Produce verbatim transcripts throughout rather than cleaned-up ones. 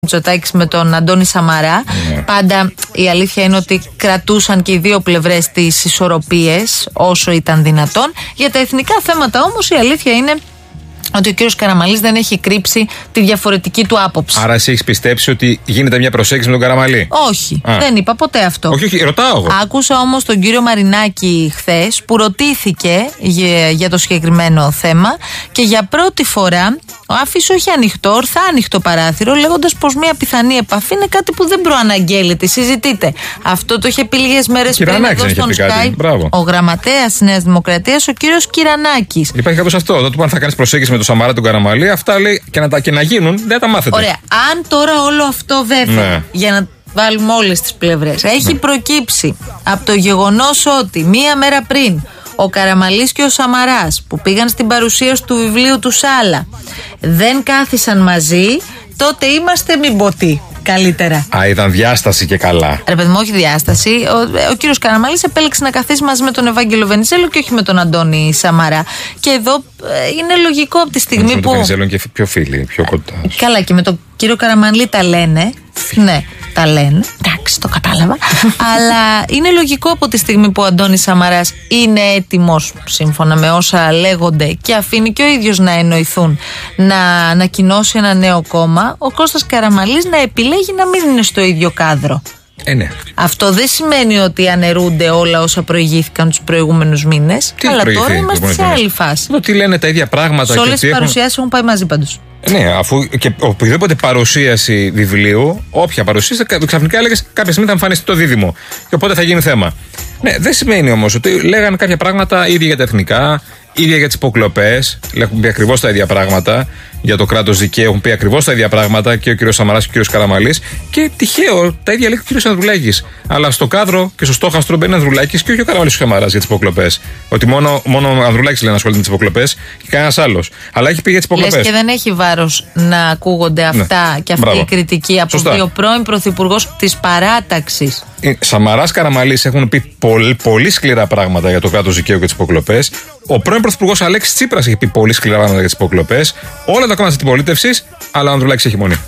Μητσοτάκης με τον Αντώνη Σαμαρά. Yeah. Πάντα η αλήθεια είναι ότι κρατούσαν και οι δύο πλευρές τις ισορροπίες όσο ήταν δυνατόν. Για τα εθνικά θέματα όμως η αλήθεια είναι ότι ο κύριος Καραμανλής δεν έχει κρύψει τη διαφορετική του άποψη. Άρα εσύ έχεις πιστέψει ότι γίνεται μια προσέγγιση με τον Καραμανλή? Όχι, Α. δεν είπα ποτέ αυτό. Όχι, όχι, ρωτάω εγώ. Άκουσα όμως τον κύριο Μαρινάκη χθες που ρωτήθηκε για, για το συγκεκριμένο θέμα και για πρώτη φορά άφησε όχι ανοιχτό, ορθά ανοιχτό παράθυρο, λέγοντας πως μια πιθανή επαφή είναι κάτι που δεν προαναγγέλλεται, συζητείτε. Αυτό το είχε πει λίγες μέρες πριν εδώ στον Skype ο γραμματέας της Νέας Δημοκρατίας, ο κύριος Κυρανάκης. Υπάρχει κάπως αυτό. Όταν του πάνε θα κάνεις προσέγγιση με τον Σαμαρά, τον Καραμανλή, αυτά λέει και να, τα, και να γίνουν, δεν τα μάθετε. Ωραία. Αν τώρα όλο αυτό βέβαια, ναι. για να βάλουμε όλες τις πλευρές, έχει ναι. προκύψει από το γεγονός ότι μία μέρα πριν ο Καραμανλής και ο Σαμαράς που πήγαν στην παρουσίαση του βιβλίου του Σάλα δεν κάθισαν μαζί, τότε είμαστε μην πω τι. Καλύτερα. Α, ήταν διάσταση και καλά. Ρε παιδί μου, όχι διάσταση. Ο, ο κύριος Καραμανλής επέλεξε να καθίσει μαζί με τον Ευάγγελο Βενιζέλο και όχι με τον Αντώνη Σαμαρά. Και εδώ ε, είναι λογικό από τη στιγμή με που. Με τον Βενιζέλο είναι και πιο φίλοι, πιο κοντά. Καλά, και με τον κύριο Καραμανλή τα λένε. Ναι, τα λένε. Εντάξει, το κατάλαβα. Αλλά είναι λογικό από τη στιγμή που ο Αντώνης Σαμαράς είναι έτοιμος, σύμφωνα με όσα λέγονται, και αφήνει και ο ίδιος να εννοηθούν, να ανακοινώσει ένα νέο κόμμα, ο Κώστας Καραμανλής να επιλέγει να μην είναι στο ίδιο κάδρο. Ε, ναι. Αυτό δεν σημαίνει ότι αναιρούνται όλα όσα προηγήθηκαν τους προηγούμενους μήνες. Τι αλλά τώρα είμαστε σε άλλη φάση. Ότι λένε τα ίδια πράγματα. Σε όλες τις παρουσιάσεις έχουν πάει μαζί πάντως. Ναι, αφού και οποιαδήποτε παρουσίαση βιβλίου, όποια παρουσίαση, ξαφνικά έλεγε κάποια στιγμή θα εμφανιστεί το δίδυμο. Και οπότε θα γίνει θέμα. Ναι, δεν σημαίνει όμως ότι λέγανε κάποια πράγματα ίδια για τα εθνικά, ίδια για τις υποκλοπές. Έχουν πει ακριβώς τα ίδια πράγματα. Για το κράτος δικαίου έχουν πει ακριβώς τα ίδια πράγματα και ο κύριος Σαμαράς και ο κύριος Καραμανλής. Και τυχαίο τα ίδια λέει και ο κύριος Ανδρουλάκης. Αλλά στο κάδρο και στο στόχαστρο μπαίνει ο Ανδρουλάκης και όχι ο Καραμανλής και ο Σαμαράς για τις υποκλοπές. Ότι μόνο, μόνο ο Ανδρουλάκης λέει να ασχολείται με τις υποκλοπές και κανένας άλλος. Αλλά έχει πει για τις υποκλοπές. Λες και δεν έχει βάρος να ακούγονται αυτά, ναι. και αυτή Μπράβο. η κριτική από ο πρώην πρωθυπουργός της παράταξης. Σαμαράς, Καραμανλής έχουν πει πολύ, πολύ σκληρά πράγματα για το κράτος δικαίου και τις υποκλοπές. Ο πρώην πρωθυπουργός Αλέξης Τσίπρας έχει πει πολύ σκληρά πράγματα για τις υποκλοπές. Όλα τα κόμματα της αντιπολίτευσης, αλλά ο Ανδρουλάκης έχει μονή.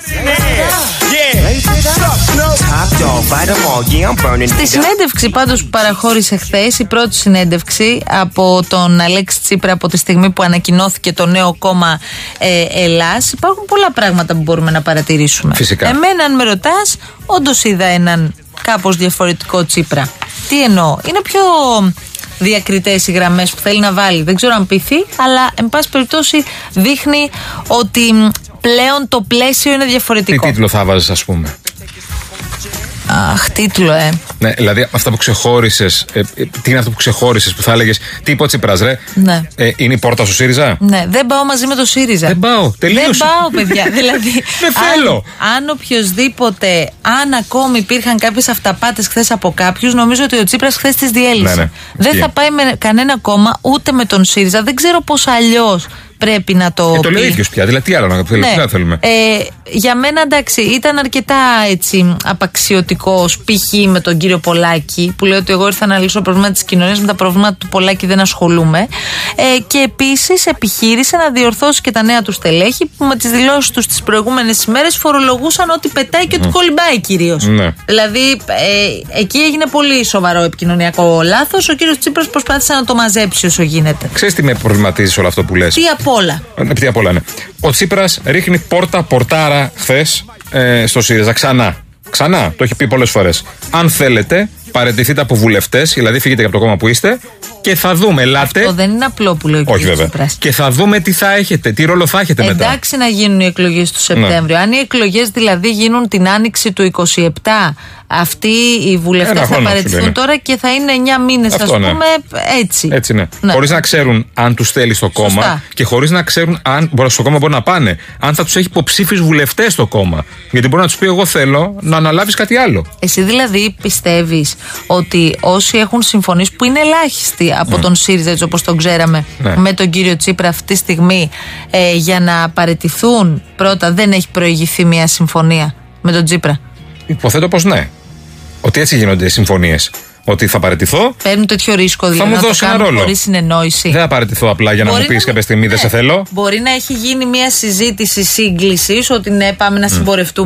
Στη συνέντευξη πάντως που παραχώρησε χθες, η πρώτη συνέντευξη από τον Αλέξη Τσίπρα από τη στιγμή που ανακοινώθηκε το νέο κόμμα ε, Ελλάς, υπάρχουν πολλά πράγματα που μπορούμε να παρατηρήσουμε. Φυσικά. Εμένα, αν με ρωτάς, όντως είδα έναν κάπως διαφορετικό Τσίπρα. Τι εννοώ? Είναι πιο διακριτές οι γραμμές που θέλει να βάλει. Δεν ξέρω αν πειθεί, αλλά εν πάση περιπτώσει δείχνει ότι πλέον το πλαίσιο είναι διαφορετικό. Τι τίτλο θα βάζεις, ας πούμε? Αχ, τίτλο, ε. Ναι, δηλαδή αυτά που ξεχώρισες, ε, ε, τι είναι αυτό που ξεχώρισες που θα έλεγες? Τι είπε ο Τσίπρας, ρε? Ναι. Ε, είναι η πόρτα στο ΣΥΡΙΖΑ? Ναι, δεν πάω μαζί με το ΣΥΡΙΖΑ. Δεν πάω, τελείωσε. Δεν πάω, παιδιά. Δηλαδή, δεν θέλω. Αν, αν οποιοδήποτε, αν ακόμη υπήρχαν κάποιες αυταπάτες χθες από κάποιους, νομίζω ότι ο Τσίπρας χθες τις διέλυσε. Ναι, ναι. Δεν θα πάει με κανένα κόμμα, ούτε με τον ΣΥΡΙΖΑ. Δεν ξέρω πώς αλλιώς πρέπει να το. Και το λέει ο ίδιος πια. Δηλαδή, τι άλλο να, θέλει, ναι. τι να θέλουμε. Ε, για μένα, εντάξει, ήταν αρκετά έτσι απαξιωτικός π.χ. με τον κύριο Πολάκη, που λέει ότι εγώ ήρθα να λύσω προβλήματα της κοινωνίας, με τα προβλήματα του Πολάκη δεν ασχολούμαι. Ε, και επίσης επιχείρησε να διορθώσει και τα νέα του στελέχη, που με τις δηλώσεις τους τις προηγούμενες ημέρες φορολογούσαν ότι πετάει και ότι mm. κολυμπάει κυρίως. Ναι. Δηλαδή, ε, εκεί έγινε πολύ σοβαρό επικοινωνιακό λάθος. Ο κύριος Τσίπρας προσπάθησε να το μαζέψει όσο γίνεται. Ξέρεις τι με προβληματίζει όλο αυτό που λες? Τι απ' όλα. Ε, τι απ' όλα, ναι. Ο Τσίπρας ρίχνει πόρτα πορτάρα χθες ε, στο ΣΥΡΙΖΑ. Ξανά. Ξανά. Το έχει πει πολλές φορές. Αν θέλετε, παραιτηθείτε από βουλευτές, δηλαδή φύγετε από το κόμμα που είστε και θα δούμε. Ελάτε. Αυτό δεν είναι απλό που λέει ο κ. Όχι, βέβαια. Τσίπρας. Και θα δούμε τι θα έχετε, τι ρόλο θα έχετε μετά. Εντάξει να γίνουν οι εκλογές του Σεπτέμβριο. Ναι. Αν οι εκλογές δηλαδή γίνουν την άνοιξη του είκοσι επτά, αυτοί οι βουλευτές θα παραιτηθούν τώρα και θα είναι εννιά μήνες, ας πούμε, ναι. έτσι. Έτσι, ναι. ναι. Χωρίς να ξέρουν αν τους θέλει στο κόμμα. Σωστά. Και χωρίς να ξέρουν αν στο κόμμα μπορεί να πάνε. Αν θα τους έχει υποψήφιους βουλευτές στο κόμμα. Γιατί μπορεί να τους πει: εγώ θέλω να αναλάβεις κάτι άλλο. Εσύ δηλαδή πιστεύεις ότι όσοι έχουν συμφωνήσει, που είναι ελάχιστοι από mm. τον ΣΥΡΙΖΑ, έτσι όπως τον ξέραμε, ναι. με τον κύριο Τσίπρα αυτή τη στιγμή, ε, για να παραιτηθούν, πρώτα δεν έχει προηγηθεί μια συμφωνία με τον Τσίπρα? Υποθέτω πως ναι. Ότι έτσι γίνονται οι συμφωνίες. ότι θα παραιτηθώ. Παίρνουν τέτοιο ρίσκο δηλαδή. Θα μου δώσει ένα ρόλο. Χωρίς συνεννόηση. Δεν θα παραιτηθώ απλά για να μπορεί μου πει κάποια στιγμή ναι. δεν σε θέλω. Μπορεί να έχει γίνει μια συζήτηση σύγκλησης ότι ναι, πάμε να συμπορευτούμε.